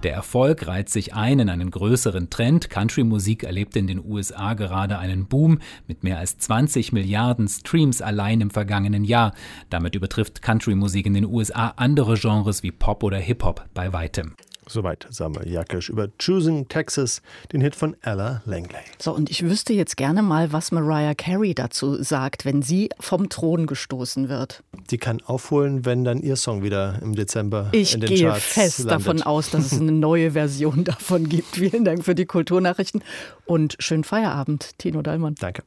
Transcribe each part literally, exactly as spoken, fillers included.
Der Erfolg reiht sich ein in einen größeren Trend. Country-Musik erlebt in den U S A gerade einen Boom mit mehr als zwanzig Milliarden Streams allein im vergangenen Jahr. Damit übertrifft Country-Musik in den U S A andere Genres wie Pop oder Hip-Hop bei weitem. Soweit Samuel Jakisch über Choosing Texas, den Hit von Ella Langley. So, und ich wüsste jetzt gerne mal, was Mariah Carey dazu sagt, wenn sie vom Thron gestoßen wird. Die kann aufholen, wenn dann ihr Song wieder im Dezember ich in den gehe Charts fest landet. davon aus, dass es eine neue Version davon gibt. Vielen Dank für die Kulturnachrichten und schönen Feierabend, Tino Dallmann. Danke.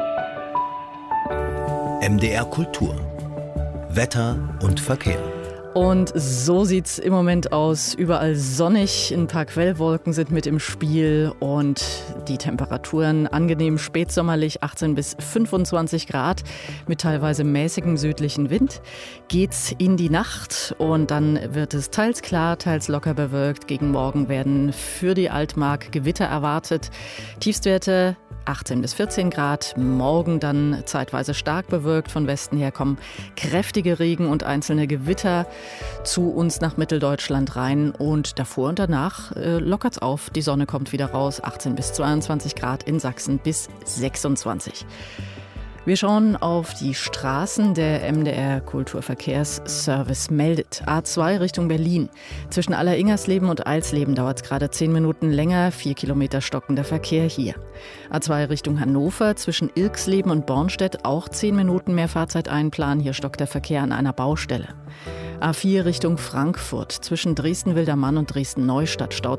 M D R Kultur. Wetter und Verkehr. Und so sieht's im Moment aus. Überall sonnig, ein paar Quellwolken sind mit im Spiel und die Temperaturen angenehm spätsommerlich, achtzehn bis fünfundzwanzig Grad mit teilweise mäßigem südlichen Wind. Geht's in die Nacht und dann wird es teils klar, teils locker bewölkt. Gegen Morgen werden für die Altmark Gewitter erwartet. Tiefstwerte achtzehn bis vierzehn Grad, morgen dann zeitweise stark bewölkt, von Westen her kommen kräftige Regen und einzelne Gewitter zu uns nach Mitteldeutschland rein und davor und danach äh, lockert's auf, die Sonne kommt wieder raus, achtzehn bis zweiundzwanzig Grad, in Sachsen bis sechsundzwanzig. Wir schauen auf die Straßen. Der M D R Kulturverkehrsservice meldet. A zwei Richtung Berlin. Zwischen Alleringersleben und Eilsleben dauert es gerade zehn Minuten länger. Vier Kilometer stockender Verkehr hier. A zwei Richtung Hannover. Zwischen Ilksleben und Bornstedt auch zehn Minuten mehr Fahrzeit einplanen. Hier stockt der Verkehr an einer Baustelle. A vier Richtung Frankfurt. Zwischen Dresden-Wildermann und Dresden-Neustadt staut